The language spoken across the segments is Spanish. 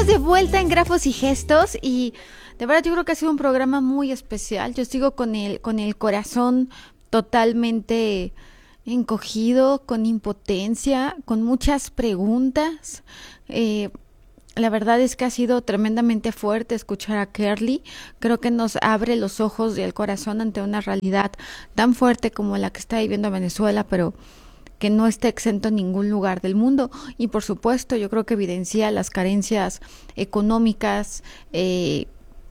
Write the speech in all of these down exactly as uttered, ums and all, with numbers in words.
Estamos de vuelta en Grafos y Gestos y de verdad yo creo que ha sido un programa muy especial. Yo sigo con el, con el corazón totalmente encogido, con impotencia, con muchas preguntas. Eh, la verdad es que ha sido tremendamente fuerte escuchar a Kerly. Creo que nos abre los ojos y el corazón ante una realidad tan fuerte como la que está viviendo Venezuela, pero que no está exento en ningún lugar del mundo. Y por supuesto yo creo que evidencia las carencias económicas, eh,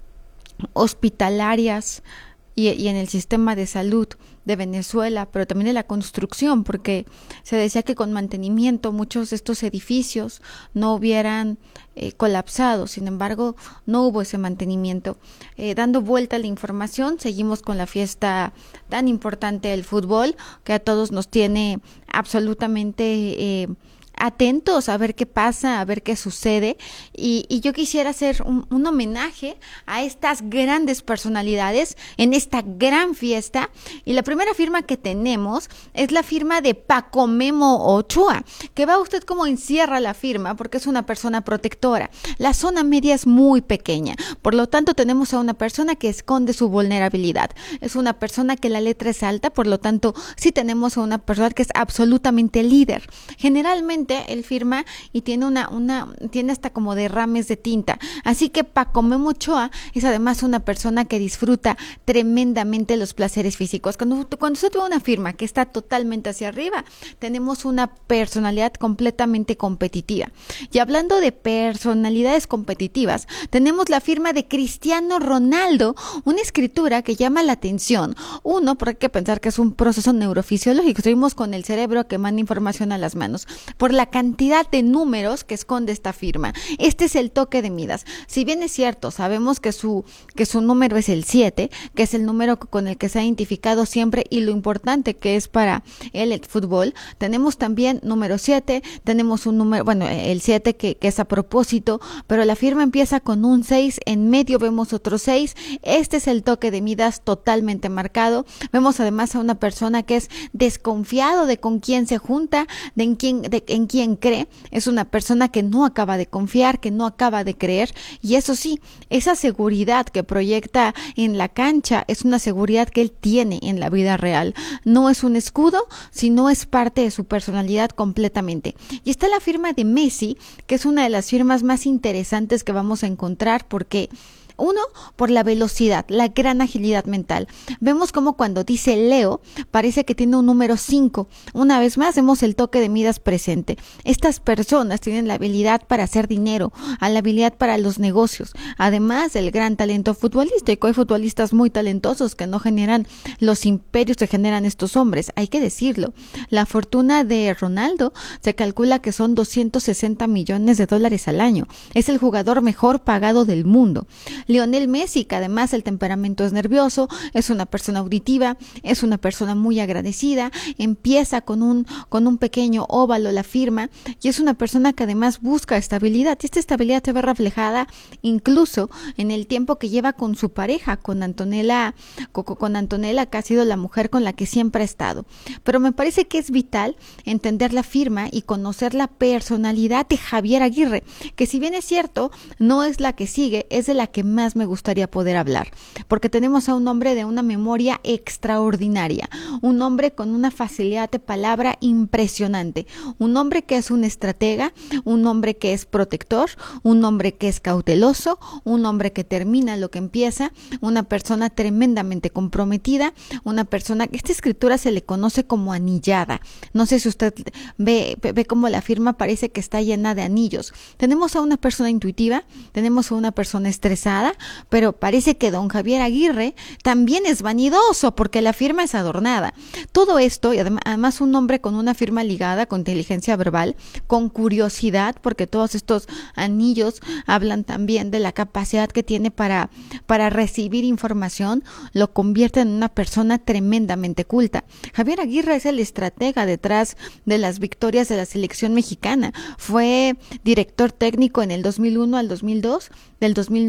hospitalarias y, y en el sistema de salud de Venezuela, pero también de la construcción, porque se decía que con mantenimiento muchos de estos edificios no hubieran eh, colapsado. Sin embargo, no hubo ese mantenimiento. Eh, dando vuelta a la información, seguimos con la fiesta tan importante del fútbol, que a todos nos tiene absolutamente eh, atentos a ver qué pasa, a ver qué sucede, y, y yo quisiera hacer un, un homenaje a estas grandes personalidades en esta gran fiesta. Y la primera firma que tenemos es la firma de Paco Memo Ochoa, que va usted como encierra la firma, porque es una persona protectora. La zona media es muy pequeña, por lo tanto tenemos a una persona que esconde su vulnerabilidad, es una persona que la letra es alta, por lo tanto sí tenemos a una persona que es absolutamente líder. Generalmente él firma y tiene una, una, tiene hasta como derrames de tinta. Así que Paco Memo Ochoa es además una persona que disfruta tremendamente los placeres físicos. Cuando, cuando usted ve una firma que está totalmente hacia arriba, tenemos una personalidad completamente competitiva. Y hablando de personalidades competitivas, tenemos la firma de Cristiano Ronaldo, una escritura que llama la atención. Uno, porque hay que pensar que es un proceso neurofisiológico. Estuvimos con el cerebro que manda información a las manos. Por la cantidad de números que esconde esta firma. Este es el toque de Midas. Si bien es cierto, sabemos que su, que su número es el siete, que es el número con el que se ha identificado siempre y lo importante que es para él el fútbol, tenemos también número siete, tenemos un número, bueno, el siete que, que es a propósito, pero la firma empieza con un seis, en medio vemos otro seis. Este es el toque de Midas totalmente marcado. Vemos además a una persona que es desconfiado de con quién se junta, de en quién, de en quién cree. Es una persona que no acaba de confiar, que no acaba de creer, y eso sí, esa seguridad que proyecta en la cancha es una seguridad que él tiene en la vida real. No es un escudo, sino es parte de su personalidad completamente. Y está la firma de Messi, que es una de las firmas más interesantes que vamos a encontrar, porque uno, por la velocidad, la gran agilidad mental. Vemos como cuando dice Leo, parece que tiene un número cinco. Una vez más, vemos el toque de Midas presente. Estas personas tienen la habilidad para hacer dinero, la habilidad para los negocios, además del gran talento futbolístico. Hay futbolistas muy talentosos que no generan los imperios que generan estos hombres, hay que decirlo. La fortuna de Ronaldo se calcula que son doscientos sesenta millones de dólares al año. Es el jugador mejor pagado del mundo. Lionel Messi, que además el temperamento es nervioso, es una persona auditiva, es una persona muy agradecida, empieza con un, con un pequeño óvalo la firma, y es una persona que además busca estabilidad, y esta estabilidad se ve reflejada incluso en el tiempo que lleva con su pareja, con Antonella, con, con Antonella, que ha sido la mujer con la que siempre ha estado. Pero me parece que es vital entender la firma y conocer la personalidad de Javier Aguirre, que si bien es cierto, no es la que sigue, es de la que más me gustaría poder hablar, porque tenemos a un hombre de una memoria extraordinaria, un hombre con una facilidad de palabra impresionante, un hombre que es un estratega, un hombre que es protector, un hombre que es cauteloso, un hombre que termina lo que empieza, una persona tremendamente comprometida, una persona que esta escritura se le conoce como anillada. No sé si usted ve, ve cómo la firma parece que está llena de anillos. Tenemos a una persona intuitiva, tenemos a una persona estresada, pero parece que don Javier Aguirre también es vanidoso porque la firma es adornada. Todo esto, y además un hombre con una firma ligada con inteligencia verbal, con curiosidad, porque todos estos anillos hablan también de la capacidad que tiene para, para recibir información, lo convierte en una persona tremendamente culta. Javier Aguirre es el estratega detrás de las victorias de la selección mexicana. Fue director técnico en el dos mil uno al dos mil dos, del dos mil nueve al dos mil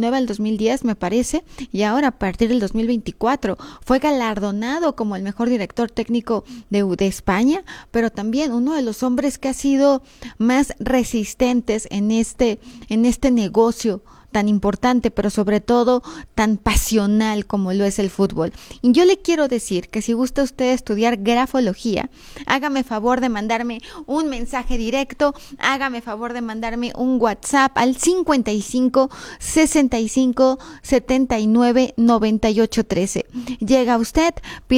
mil diez, me parece, y ahora a partir del dos mil veinticuatro fue galardonado como el mejor director técnico de, de España, pero también uno de los hombres que ha sido más resistentes en este, en este negocio tan importante, pero sobre todo tan pasional como lo es el fútbol. Y yo le quiero decir que si gusta usted estudiar grafología, hágame favor de mandarme un mensaje directo, hágame favor de mandarme un WhatsApp al cincuenta y cinco, sesenta y cinco, setenta y nueve, noventa y ocho, trece. Llega usted,